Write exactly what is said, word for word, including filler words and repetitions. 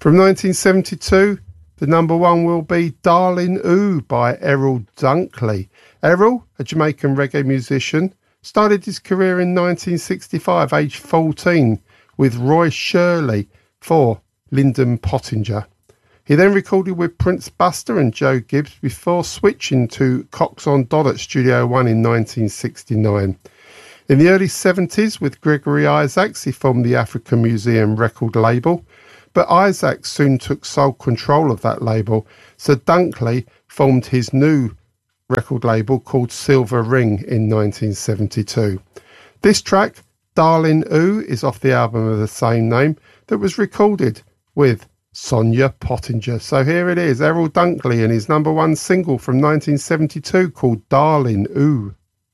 From nineteen seventy-two, the number one will be Darling Ooh by Errol Dunkley. Errol, a Jamaican reggae musician, started his career in nineteen sixty-five, aged fourteen, with Roy Shirley for Lyndon Pottinger. He then recorded with Prince Buster and Joe Gibbs before switching to Cox on Dodd at Studio One in nineteen sixty-nine. In the early seventies, with Gregory Isaacs, he formed the African Museum record label, but Isaacs soon took sole control of that label, so Dunkley formed his new record label called Silver Ring in nineteen seventy-two. This track, Darling Ooh, is off the album of the same name that was recorded with Sonia Pottinger. So here it is, Errol Dunkley and his number one single from nineteen seventy-two called Darling Ooh.